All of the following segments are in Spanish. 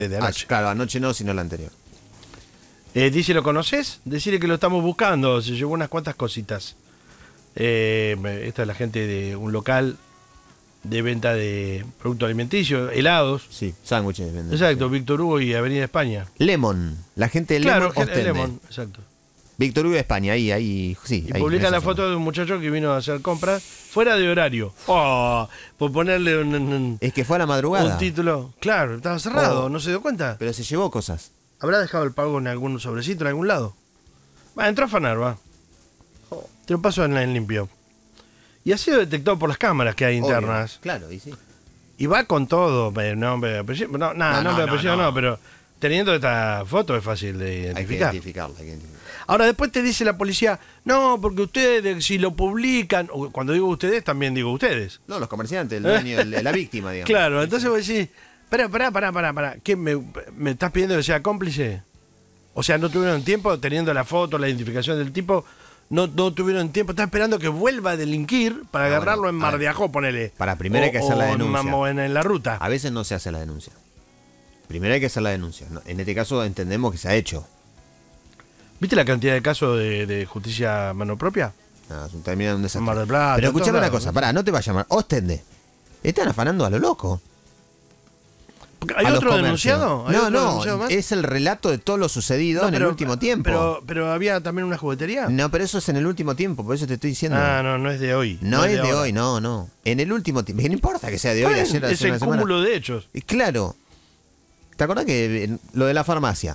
de anoche. Claro, anoche no, sino la anterior. Dice, ¿lo conoces? Decirle que lo estamos buscando. Se llevó unas cuantas cositas. Esta es la gente de un local de venta de productos alimenticios, helados. Sí, sándwiches. venden, Exacto, sí. Víctor Hugo y Avenida España. Lemon, la gente de Claro, Lemon Ostende. Lemon, exacto. Víctor Hugo, España, ahí, sí. Y ahí, publica esa la zona. foto de un muchacho que vino a hacer compras fuera de horario. Oh, por ponerle un Es que fue a la madrugada. título. Claro, estaba cerrado, Oh. ¿no se dio cuenta? Pero se llevó cosas. ¿Habrá dejado el pago en algún sobrecito en algún lado? Va, entró a afanar, va. Te lo paso en limpio. Y ha sido detectado por las cámaras que hay internas. Obvio. Claro, y sí. Y va con todo, nombre, apellido. Nombre, apellido no, pero teniendo esta foto es fácil de Hay que identificar. identificarla. hay que identificarla. Ahora después te dice la policía, no, porque ustedes si lo publican, o cuando digo ustedes también digo ustedes. No, los comerciantes, el dueño, la víctima, digamos. Claro, entonces vos decís, pará, ¿qué me estás pidiendo que sea cómplice? O sea, no tuvieron tiempo, teniendo la foto, la identificación del tipo, no tuvieron tiempo, está esperando que vuelva a delinquir para agarrarlo en Mar de Ajó, ponele. Para primero hay que hacer la denuncia. O en la ruta. A veces no se hace la denuncia. Primero hay que hacer la denuncia. En este caso entendemos que se ha hecho. ¿Viste la cantidad de casos de justicia a mano propia? No, es un termina un desastre. Mar del Plata, Pero en todos escuchame una lados, cosa, ¿no? pará, no te vayas a llamar. Ostende. Están afanando a lo loco. Porque ¿hay A los otro comercios. denunciado? ¿Hay No, otro denunciado no, más? es el relato de todo lo sucedido No, en el último tiempo. Pero había también una juguetería. No, pero eso es en el último tiempo, por eso te estoy diciendo. No es de hoy. No es de ahora. hoy, no. En el último tiempo. No importa que sea de hoy, Bueno, ayer, es hace el una semana. cúmulo de hechos. Y claro. ¿Te acordás que lo de la farmacia?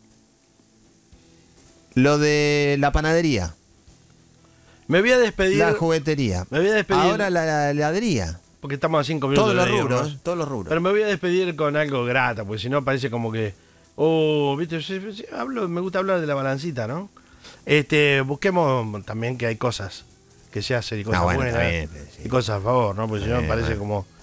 Lo de la panadería. Me voy a despedir. La juguetería. Me voy a despedir. Ahora la heladería. Porque estamos a 5 minutos. Todos los de irnos. rubros, todos los rubros. Pero me voy a despedir con algo grata, porque si no parece como que. Viste, me gusta hablar de la balancita, ¿no? Busquemos también que hay cosas que se hacen y cosas bueno, buenas está bien, sí. y cosas a favor, ¿no? Porque si no parece como